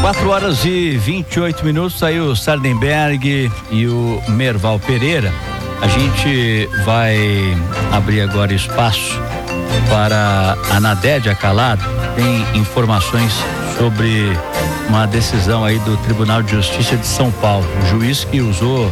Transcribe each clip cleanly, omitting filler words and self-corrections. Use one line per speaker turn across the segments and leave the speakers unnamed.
4h28, aí o Sardenberg e o Merval Pereira. A gente vai abrir agora espaço para a Nadédia Calado. Tem informações sobre uma decisão aí do Tribunal de Justiça de São Paulo. O juiz que usou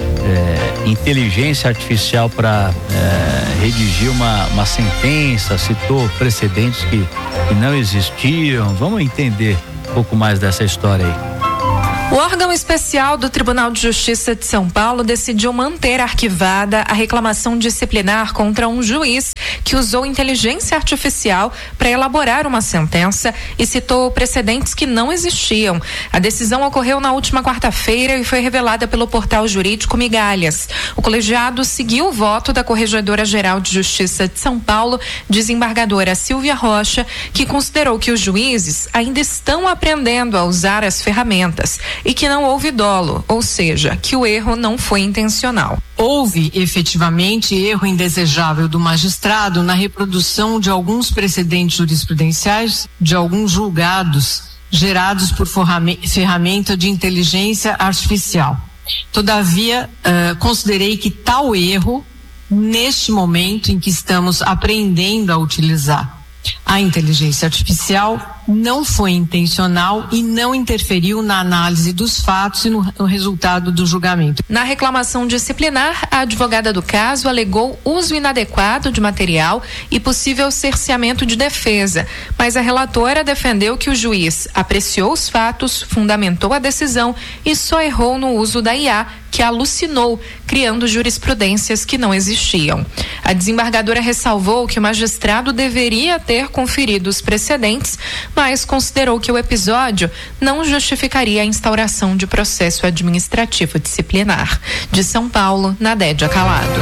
inteligência artificial para redigir uma sentença, citou precedentes que não existiam. Vamos entender um pouco mais dessa história aí.
O órgão especial do Tribunal de Justiça de São Paulo decidiu manter arquivada a reclamação disciplinar contra um juiz que usou inteligência artificial para elaborar uma sentença e citou precedentes que não existiam. A decisão ocorreu na última quarta-feira e foi revelada pelo portal jurídico Migalhas. O colegiado seguiu o voto da Corregedora-Geral de Justiça de São Paulo, desembargadora Silvia Rocha, que considerou que os juízes ainda estão aprendendo a usar as ferramentas e que não houve dolo, ou seja, que o erro não foi intencional.
Houve efetivamente erro indesejável do magistrado na reprodução de alguns precedentes jurisprudenciais de alguns julgados gerados por ferramenta de inteligência artificial. Todavia, considerei que tal erro, neste momento em que estamos aprendendo a utilizar a inteligência artificial, não foi intencional e não interferiu na análise dos fatos e no resultado do julgamento.
Na reclamação disciplinar, a advogada do caso alegou uso inadequado de material e possível cerceamento de defesa, mas a relatora defendeu que o juiz apreciou os fatos, fundamentou a decisão e só errou no uso da IA, que alucinou, criando jurisprudências que não existiam. A desembargadora ressalvou que o magistrado deveria ter conferido os precedentes, mas considerou que o episódio não justificaria a instauração de processo administrativo disciplinar. De São Paulo, Nadédia Calado.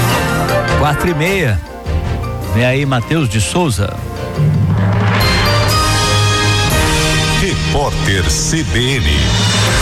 4h30. Vem aí Matheus de Souza.
Repórter CBN.